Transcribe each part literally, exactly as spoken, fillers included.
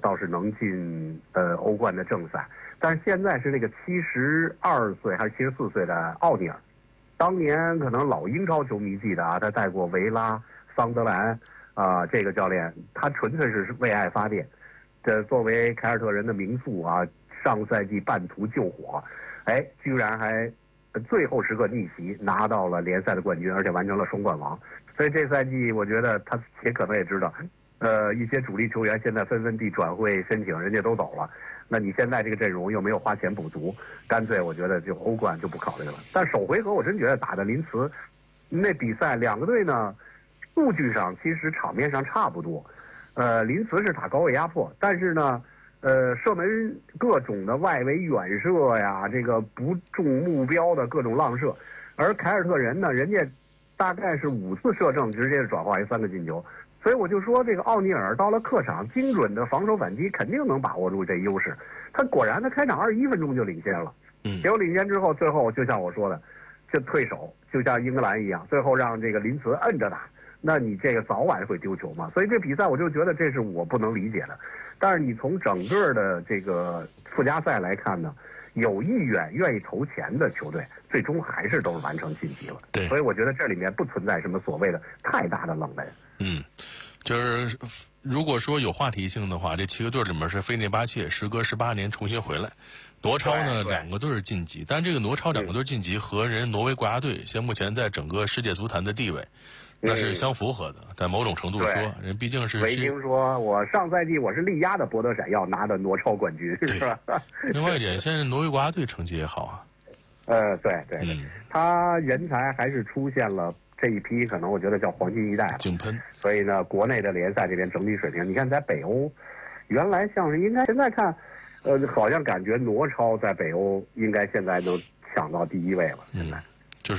倒是能进呃欧冠的正赛。但是现在是那个七十二岁还是七十四岁的奥尼尔，当年可能老英超球迷记得啊，他带过维拉、桑德兰啊、呃，这个教练他纯粹是为爱发电。这作为凯尔特人的名宿啊，上赛季半途救火，哎，居然还最后时刻逆袭拿到了联赛的冠军，而且完成了双冠王。所以这赛季我觉得他也可能也知道，呃，一些主力球员现在纷纷地转会申请，人家都走了。那你现在这个阵容又没有花钱补足，干脆我觉得就欧冠就不考虑了。但首回合我真觉得打的林茨，那比赛两个队呢，数据上其实场面上差不多。呃，林茨是打高位压迫，但是呢，呃，射门各种的外围远射呀，这个不中目标的各种浪射，而凯尔特人呢，人家大概是五次射正直接转化为三个进球，所以我就说这个奥尼尔到了客场，精准的防守反击肯定能把握住这优势。他果然，他开场二十一分钟就领先了， 嗯， 结果领先之后，最后就像我说的，就退守，就像英格兰一样，最后让这个林茨摁着打。那你这个早晚会丢球嘛？所以这比赛我就觉得这是我不能理解的。但是你从整个的这个附加赛来看呢，有意愿愿意投钱的球队，最终还是都是完成晋级了。 对， 所以我觉得这里面不存在什么所谓的太大的冷门。 嗯，就是如果说有话题性的话，这七个队里面是费内巴切时隔十八年重新回来。挪超呢，两个队是晋级，但这个挪超两个队晋级和人挪威国家队现目前在整个世界足坛的地位。那是相符合的，在某种程度说，人毕竟是。 维京说，我上赛季我是力压的博德闪耀拿的挪超冠军，是吧？ 另外一点，现在挪威国家队成绩也好啊。 呃，对对， 嗯， 他人才还是出现了这一批，可能我觉得叫黄金一代， 井喷。 所以呢，国内的联赛这边整体水平，你看在北欧，原来像是应该现在看，呃，好像感觉挪超在北欧应该现在能抢到第一位了。现在、 嗯、就是。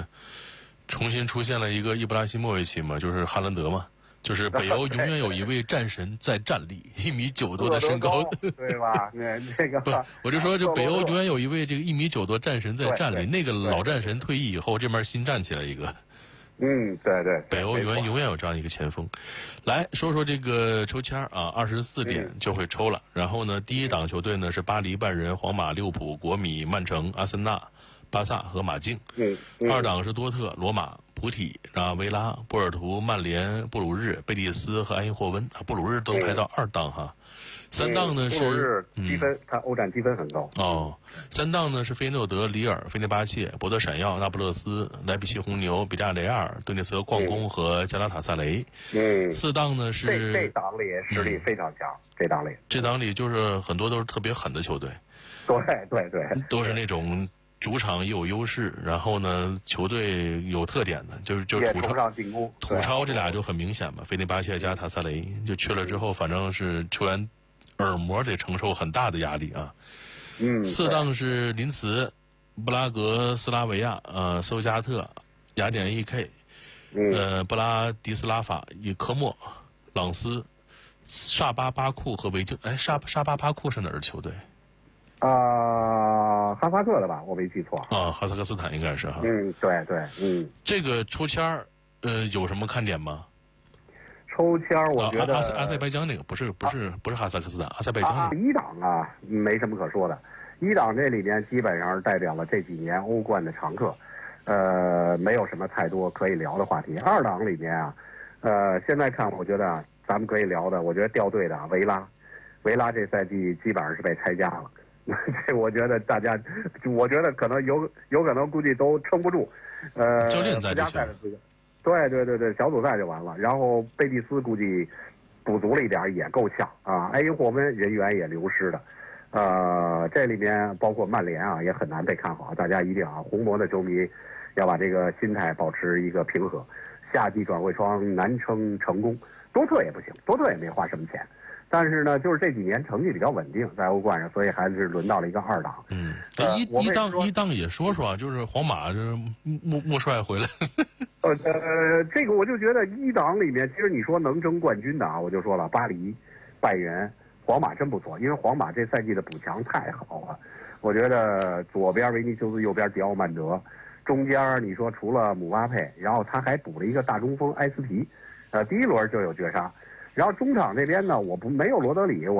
重新出现了一个伊布拉希莫维奇嘛，就是哈兰德嘛，就是北欧永远有一位战神在站立，一米九多的身高， 对吧？那这个不，我就说，就北欧永远有一位这个一米九多战神在站立，那个老战神退役以后，这边新站起来一个。 嗯，对对， 北欧永远永远有这样一个前锋。来说说这个抽签啊，二十四点就会抽了。然后呢，第一档球队呢是巴黎、拜仁、皇马、利物浦、国米、曼城、阿森纳。巴萨和马竞， 嗯，嗯二档是多特、罗马、普体、啊维拉、波尔图、曼联、布鲁日、贝蒂斯和埃因霍温啊，布鲁日都排到二档哈。三档呢是布鲁日积分，他欧战积分很高。 哦，三档呢是菲诺德、里尔、费内巴切、博德闪耀、那不勒斯、莱比锡红牛、比加雷亚尔、顿涅茨矿工和加拉塔萨雷。 嗯， 四档呢是这这档里实力非常强，嗯、这档里这档里就是很多都是特别狠的球队。 对对对， 都是那种。主场也有优势，然后呢，球队有特点的，就是就是土超进攻， 土超这俩就很明显嘛。费内巴切加塔萨雷就去了之后，反正是球员耳膜得承受很大的压力啊。 嗯， 四档是林茨、布拉格斯拉维亚、呃搜加特、雅典 E K、呃布拉迪斯拉法、伊科莫、朗斯、萨巴巴库和维京。哎，萨萨巴巴库是哪儿的球队？ 啊、呃，哈萨克的吧，我没记错啊，哈萨克斯坦应该是哈。 嗯，对对，嗯。 这个抽签儿，呃，有什么看点吗？ 抽签儿，我觉得、 啊、阿塞阿塞拜疆那个不是不是、啊、不是哈萨克斯坦，阿塞拜疆、那个啊、一档啊，没什么可说的。一档这里面基本上是代表了这几年欧冠的常客，呃，没有什么太多可以聊的话题。二档里面啊，呃，现在看我觉得啊，咱们可以聊的，我觉得掉队的维拉，维拉这赛季基本上是被拆家了。这我觉得大家，我觉得可能有有可能估计都撑不住，呃， 教练在就行。 对对对对，小组赛就完了。然后贝蒂斯估计补足了一点，也够呛啊。埃因霍温人员也流失的，呃，这里面包括曼联啊，也很难被看好。大家一定啊，红魔的球迷要把这个心态保持一个平和。夏季转会窗难称成功，多特也不行，多特也没花什么钱。但是呢，就是这几年成绩比较稳定，在欧冠上，所以还是轮到了一个二档。 嗯，呃、一一档一档也说说啊，就是皇马就是穆穆帅回来。 呃呃，这个我就觉得一档里面，其实你说能争冠军的啊，我就说了，巴黎、拜仁、皇马真不错，因为皇马这赛季的补强太好了。我觉得左边维尼修斯，右边迪奥曼德，中间你说除了姆巴佩，然后他还补了一个大中锋埃斯皮，呃，第一轮就有绝杀。然后中场这边呢，我不没有罗德里，我。